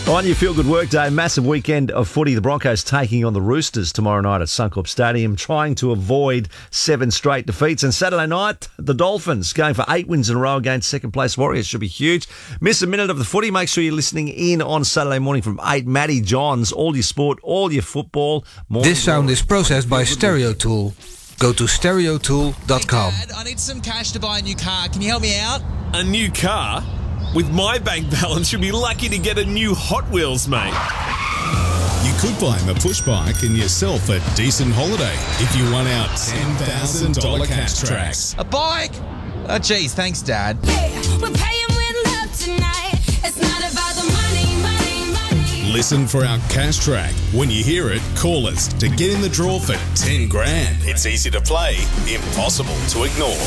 On your feel-good workday, massive weekend of footy. The Broncos taking on the Roosters tomorrow night at Suncorp Stadium, trying to avoid 7 straight defeats. And Saturday night, the Dolphins going for 8 wins in a row against second-place Warriors. Should be huge. Miss a minute of the footy, make sure you're listening in on Saturday morning from 8. Matty Johns, all your sport, all your football. This sound is processed by Stereo Tool. Go to stereotool.com. Hey Dad, I need some cash to buy a new car. Can you help me out? A new car? With my bank balance, you'll be lucky to get a new Hot Wheels, mate. You could buy him a push bike and yourself a decent holiday if you won out $10,000 cash tracks. A bike? Oh, geez, thanks, Dad. Hey, we're paying with love tonight. It's not about the money, money, money. Listen for our cash track. When you hear it, call us to get in the draw for 10 grand. It's easy to play, impossible to ignore.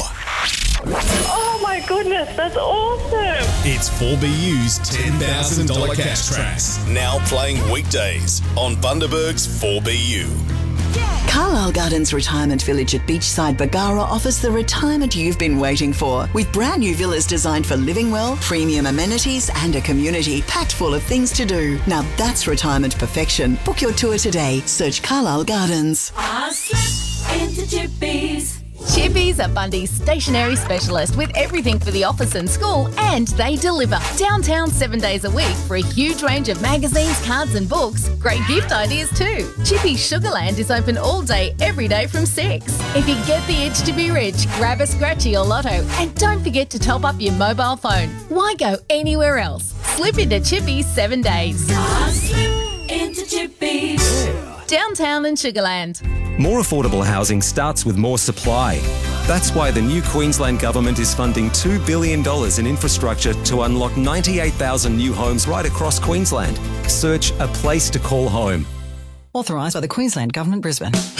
Oh my goodness, that's awesome. It's 4BU's $10,000 cash tracks. Now playing weekdays on Bundaberg's 4BU. Carlisle Gardens Retirement Village at Beachside Bargara offers the retirement you've been waiting for, with brand new villas designed for living well, premium amenities and a community packed full of things to do. Now that's retirement perfection. Book your tour today. Search Carlisle Gardens. I slip into Chippies. Chippies are Bundy's stationery specialist with everything for the office and school, and they deliver. Downtown 7 days a week for a huge range of magazines, cards and books. Great gift ideas too. Chippies Sugarland is open all day, every day from 6. If you get the itch to be rich, grab a Scratchy or Lotto, and don't forget to top up your mobile phone. Why go anywhere else? Slip into Chippies 7 days. I slip into Chippies. Downtown and Sugarland. More affordable housing starts with more supply. That's why the new Queensland Government is funding $2 billion in infrastructure to unlock 98,000 new homes right across Queensland. Search A Place to Call Home. Authorised by the Queensland Government, Brisbane.